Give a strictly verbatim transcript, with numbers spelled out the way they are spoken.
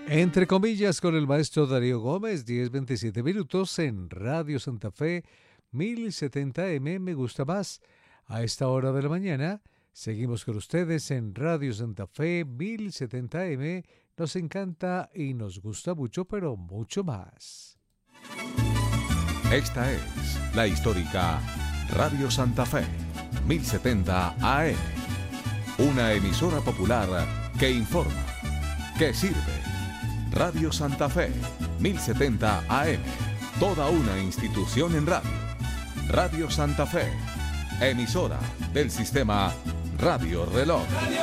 Entre comillas, con el maestro Darío Gómez, diez veintisiete minutos en Radio Santa Fe, mil setenta eme, me gusta más. A esta hora de la mañana, seguimos con ustedes en Radio Santa Fe, mil setenta eme. Nos encanta y nos gusta mucho, pero mucho más. Esta es la histórica Radio Santa Fe, mil setenta A M. Una emisora popular que informa, que sirve. Radio Santa Fe, mil setenta A M, toda una institución en radio. Radio Santa Fe, emisora del sistema Radio Reloj.